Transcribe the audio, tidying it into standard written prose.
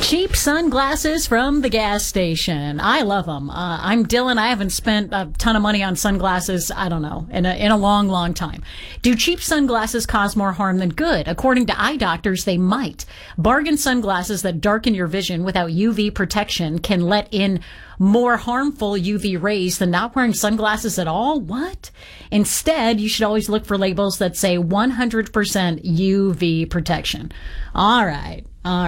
Cheap sunglasses from the gas station. I love them. I'm Dylan. I haven't spent a ton of money on sunglasses, I don't know, in a long, long time. Do cheap sunglasses cause more harm than good? According to eye doctors, they might. Bargain sunglasses that darken your vision without UV protection can let in more harmful UV rays than not wearing sunglasses at all? What? Instead, you should always look for labels that say 100% UV protection. All right.